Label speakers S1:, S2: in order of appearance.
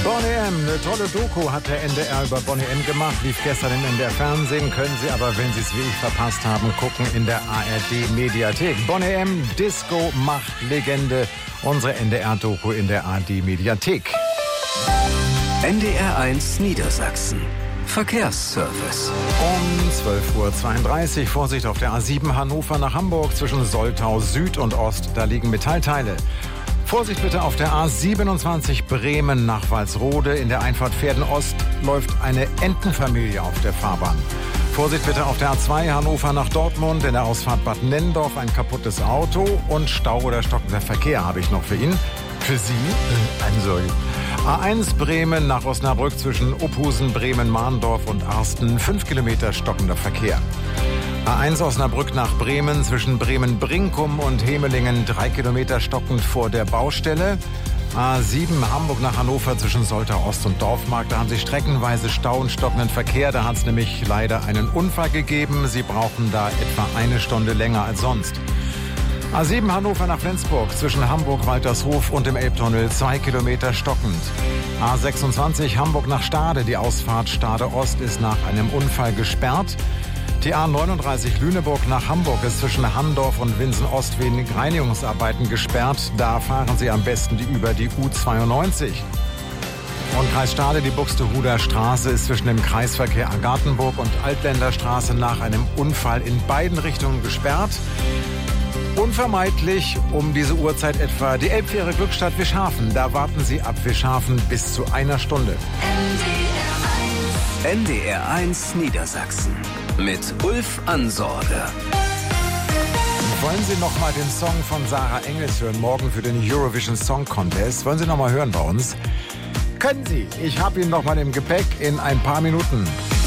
S1: Boney M, eine tolle Doku hat der NDR über Boney M gemacht, lief gestern im NDR Fernsehen, können Sie aber, wenn Sie es wie ich verpasst haben, gucken in der ARD Mediathek. Boney M, Disco, Macht, Legende, unsere NDR-Doku in der ARD Mediathek.
S2: NDR 1 Niedersachsen. Verkehrsservice.
S1: Um 12.32 Uhr, Vorsicht auf der A7 Hannover nach Hamburg zwischen Soltau Süd und Ost, da liegen Metallteile. Vorsicht bitte auf der A27 Bremen nach Walsrode. In der Einfahrt Verden Ost läuft eine Entenfamilie auf der Fahrbahn. Vorsicht bitte auf der A2 Hannover nach Dortmund. In der Ausfahrt Bad Nennendorf ein kaputtes Auto und Stau oder stockender Verkehr habe ich noch für ihn. Für Sie? Eine Sorge. A1 Bremen nach Osnabrück zwischen Uphusen, Bremen, Mahndorf und Arsten. 5 Kilometer stockender Verkehr. A1 Osnabrück nach Bremen zwischen Bremen-Brinkum und Hemelingen 3 Kilometer stockend vor der Baustelle. A7 Hamburg nach Hannover zwischen Soltau Ost und Dorfmarkt. Da haben Sie streckenweise Stau und stockenden Verkehr. Da hat es nämlich leider einen Unfall gegeben. Sie brauchen da etwa eine Stunde länger als sonst. A7 Hannover nach Flensburg zwischen Hamburg, Waltershof und dem Elbtunnel 2 Kilometer stockend. A26 Hamburg nach Stade. Die Ausfahrt Stade Ost ist nach einem Unfall gesperrt. Die A39 Lüneburg nach Hamburg ist zwischen Handorf und Winsen-Ost wegen Reinigungsarbeiten gesperrt. Da fahren Sie am besten über die U92. Und Kreis Stade, die Buxtehuder Straße ist zwischen dem Kreisverkehr Agartenburg und Altländerstraße nach einem Unfall in beiden Richtungen gesperrt. Unvermeidlich um diese Uhrzeit etwa die Elbfähre Glückstadt Wischhafen. Da warten Sie ab Wischhafen bis zu einer Stunde.
S2: NDR 1 Niedersachsen mit Ulf Ansorge.
S1: Wollen Sie noch mal den Song von Sarah Engels hören, morgen für den Eurovision Song Contest? Wollen Sie noch mal hören bei uns? Können Sie. Ich habe ihn noch mal im Gepäck in ein paar Minuten.